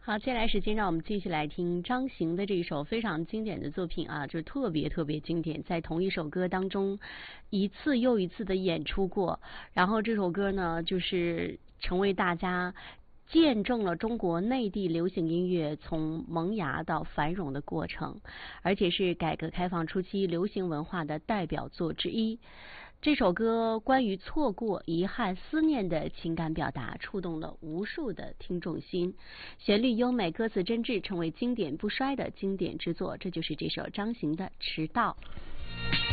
好，接下来时间让我们继续来听张行的这一首非常经典的作品啊，就是特别经典，在同一首歌当中一次又一次的演出过。然后这首歌呢，就是成为大家见证了中国内地流行音乐从萌芽到繁荣的过程，而且是改革开放初期流行文化的代表作之一。这首歌关于错过、遗憾、思念的情感表达，触动了无数的听众心。旋律优美，歌词真挚，成为经典不衰的经典之作。这就是这首张行的《迟到》。